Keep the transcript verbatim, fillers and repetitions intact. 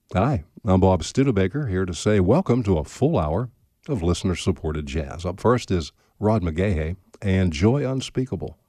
Hi, I'm Bob Studebaker here to say welcome to a full hour of listener-supported jazz. Up first is Rod McGahey and Joy Unspeakable.